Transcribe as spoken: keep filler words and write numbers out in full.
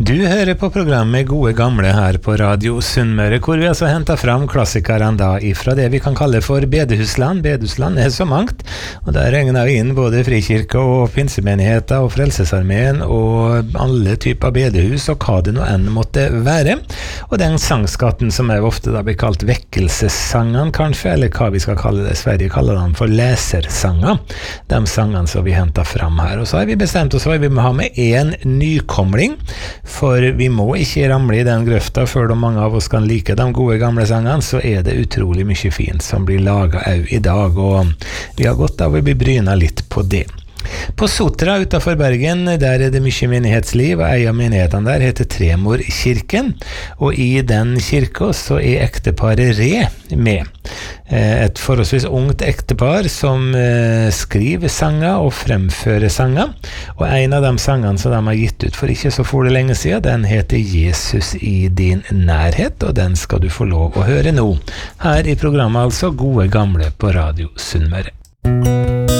Du hører på programmet Gode Gamle her på Radio Sunnmøre, hvor vi altså hentet fram klassikerne da ifra det vi kan kalle for bedehusland. Bedehusland er så mangt, og der regner vi inn både frikirker og pinsemenigheter og frelsesarmeen og alle typer bedehus og hva det nå enn måtte være. Og den sangskatten som er ofte da blir kalt vekkelsessangene kanskje, eller hva vi skal kalle det, Sverige kaller dem for lesersanger, de sangene som vi hentet fram her. Og så har vi bestemt oss for at vi må ha med en nykomling, for vi må ikke ramle i den grøfta før de mange av oss kan like de gode gamle sangene, så er det utrolig mye fint som blir laget au i dag, og vi har godt av å bli bryna litt på det. På Sotra utenfor Bergen, der er det mye menighetsliv, og en av menighetene der heter Tremorkirken, og i den kirka så er ekteparet Re med. Et forholdsvis ungt ektepar som skriver sanger og fremfører sanger, og en av de sangene som de har gitt ut for ikke så for det lenge siden, den heter Jesus i din nærhet, og den skal du få lov å høre nå. Her i programmet altså Gode Gamle på Radio Sunnmøre.